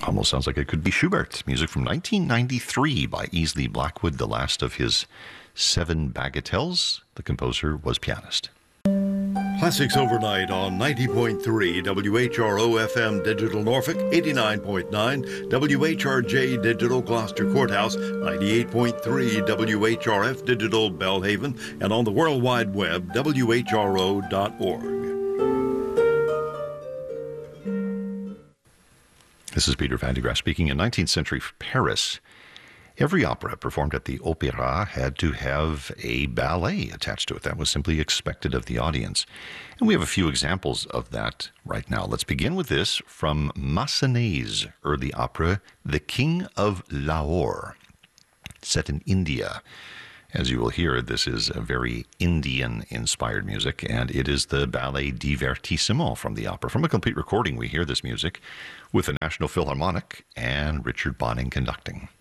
Almost sounds like it could be Schubert. Music from 1993 by Easley Blackwood, the last of his 7 bagatelles. The composer was pianist. Classics Overnight on 90.3 WHRO FM Digital Norfolk, 89.9 WHRJ Digital Gloucester Courthouse, 98.3 WHRF Digital Belhaven, and on the World Wide Web, WHRO.org. This is Peter Van de Graaf speaking. In 19th century Paris, every opera performed at the Opéra had to have a ballet attached to it. That was simply expected of the audience. And we have a few examples of that right now. Let's begin with this from Massenet's early opera, The King of Lahore, set in India. As you will hear, this is a very Indian-inspired music, and it is the ballet Divertissement from the opera. From a complete recording, we hear this music with the National Philharmonic and Richard Bonning conducting.